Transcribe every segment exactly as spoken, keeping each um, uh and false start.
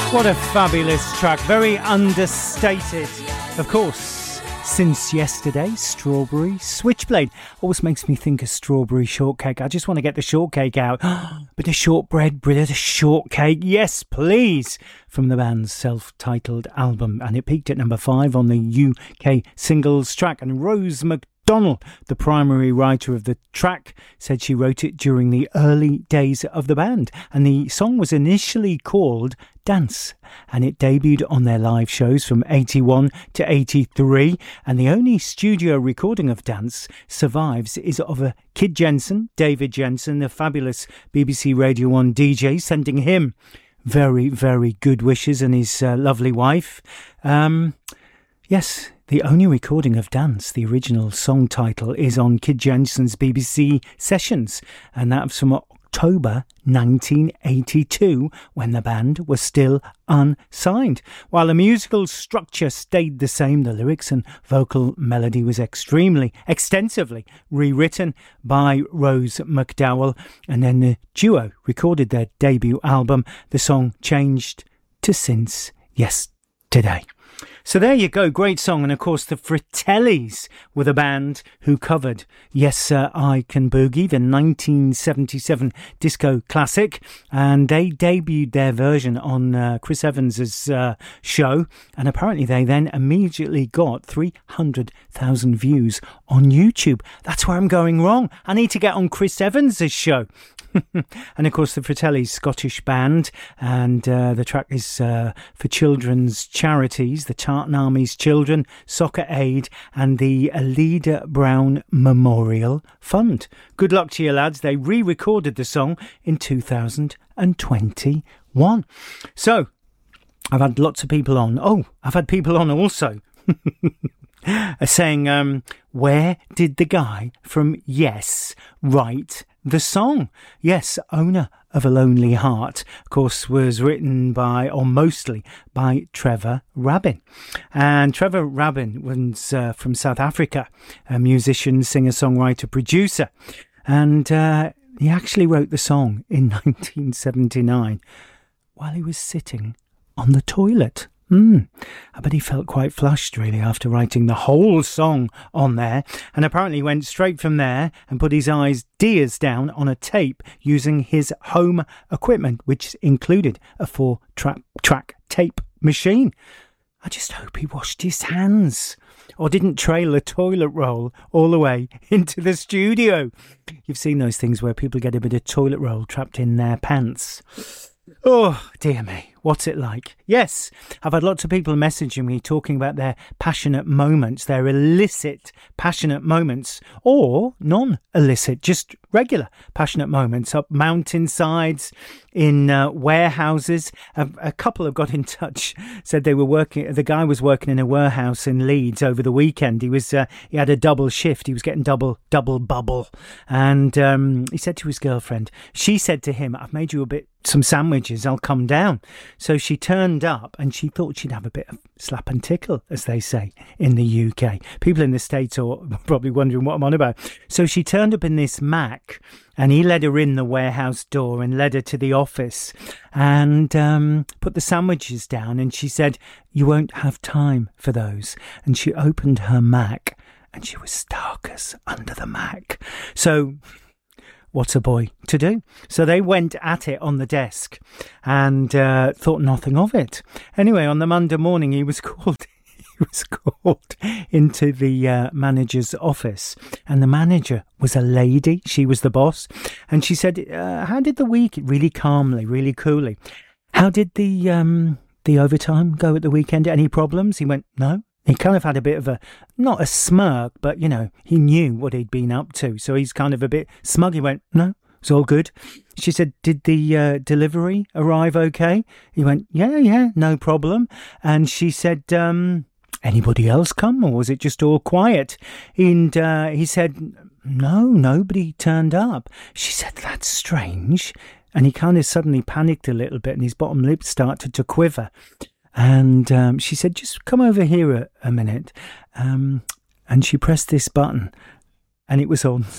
What a fabulous track, very understated. Of course, Since Yesterday, Strawberry Switchblade. Always makes me think of strawberry shortcake. I just want to get the shortcake out. Bit of shortbread, bit of shortcake. Yes, please. From the band's self-titled album. And it peaked at number five on the U K singles track. And Rose McDonald, the primary writer of the track, said she wrote it during the early days of the band. And the song was initially called Dance, and it debuted on their live shows from eighty-one to eighty-three, and the only studio recording of Dance survives is of a Kid Jensen, David Jensen, the fabulous B B C Radio one D J, sending him very, very good wishes, and his uh, lovely wife. Um, yes, the only recording of Dance, the original song title, is on Kid Jensen's B B C Sessions, and that's from October nineteen eighty-two, when the band was still unsigned. While the musical structure stayed the same, the lyrics and vocal melody was extremely, extensively rewritten by Rose McDowell, and then the duo recorded their debut album. The song changed to Since Yesterday. So there you go, great song. And of course the Fratellis were the band who covered Yes Sir I Can Boogie, the nineteen seventy-seven disco classic, and they debuted their version on uh, Chris Evans's uh, show, and apparently they then immediately got three hundred thousand views on YouTube. That's where I'm going wrong. I need to get on Chris Evans's show. And of course the Fratellis, Scottish band, and uh, the track is uh, for children's charities, the Tartan Army's Children, Soccer Aid, and the Alida Brown Memorial Fund. Good luck to you lads. They re-recorded the song in two thousand twenty-one. So I've had lots of people on. Oh, I've had people on also saying, um, where did the guy from Yes write the song? Yes, Owner of a Lonely Heart, of course, was written by, or mostly by, Trevor Rabin. And Trevor Rabin was uh, from South Africa, a musician, singer, songwriter, producer. And uh, he actually wrote the song in nineteen seventy-nine while he was sitting on the toilet. Mm. I bet he felt quite flushed, really, after writing the whole song on there, and apparently went straight from there and put his eyes deers down on a tape using his home equipment, which included a four-track track tape machine. I just hope he washed his hands or didn't trail a toilet roll all the way into the studio. You've seen those things where people get a bit of toilet roll trapped in their pants. Oh, dear me. What's it like? Yes, I've had lots of people messaging me talking about their passionate moments, their illicit passionate moments, or non-illicit, just regular passionate moments up mountainsides, in uh, warehouses. A, a couple have got in touch, said they were working, the guy was working in a warehouse in Leeds over the weekend. He was, uh, he had a double shift. He was getting double, double bubble. And um, he said to his girlfriend, she said to him, I've made you a bit, some sandwiches, I'll come down. So she turned up and she thought she'd have a bit of slap and tickle, as they say in the U K. People in the States are probably wondering what I'm on about. So she turned up in this Mac, and he led her in the warehouse door and led her to the office and um, put the sandwiches down. And she said, you won't have time for those. And she opened her Mac and she was stark as under the Mac. So what's a boy to do? So they went at it on the desk and uh, thought nothing of it. Anyway, on the Monday morning, he was called he was called into the uh, manager's office, and the manager was a lady. She was the boss, and she said, uh, how did the week, really calmly, really coolly, how did the um, the overtime go at the weekend? Any problems? He went, no. He kind of had a bit of a, not a smirk, but, you know, he knew what he'd been up to. So he's kind of a bit smug. He went, no, it's all good. She said, did the uh, delivery arrive okay? He went, yeah, yeah, no problem. And she said, um, anybody else come, or was it just all quiet? And uh, he said, no, nobody turned up. She said, that's strange. And he kind of suddenly panicked a little bit and his bottom lip started to quiver. And um, she said, just come over here a, a minute. Um, and she pressed this button and it was on C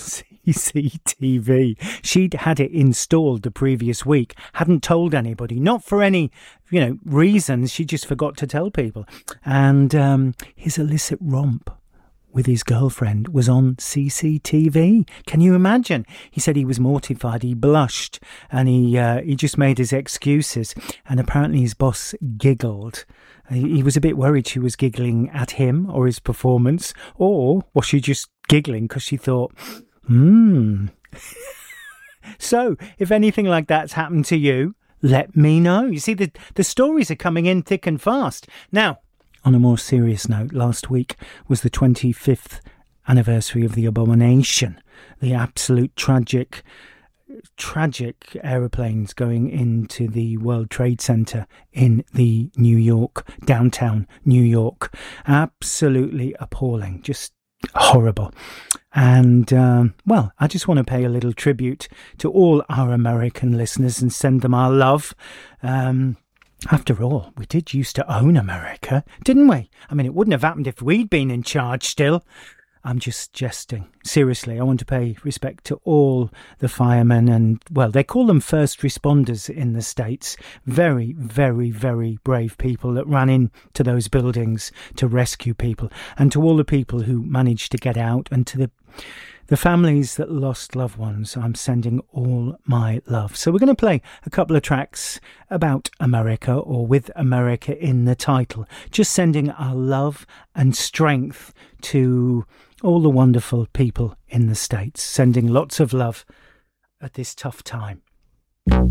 C C T V. She'd had it installed the previous week, hadn't told anybody, not for any, you know, reasons. She just forgot to tell people. And um, his illicit romp with his girlfriend was on C C T V. Can you imagine? He said he was mortified. He blushed, and he uh, he just made his excuses. And apparently his boss giggled. He, he was a bit worried she was giggling at him or his performance, or was she just giggling because she thought, hmm. So, if anything like that's happened to you, let me know. You see, the the stories are coming in thick and fast. Now, on a more serious note, last week was the twenty-fifth anniversary of the abomination, the absolute tragic, tragic aeroplanes going into the World Trade Center in the New York, downtown New York. Absolutely appalling, just horrible. And, um, well, I just want to pay a little tribute to all our American listeners and send them our love. Um... After all, we did used to own America, didn't we? I mean, it wouldn't have happened if we'd been in charge still. I'm just jesting. Seriously, I want to pay respect to all the firemen and, well, they call them first responders in the States. Very, very, very brave people that ran into those buildings to rescue people. And to all the people who managed to get out, and to the The families that lost loved ones, I'm sending all my love. So we're going to play a couple of tracks about America, or with America in the title. Just sending our love and strength to all the wonderful people in the States. Sending lots of love at this tough time.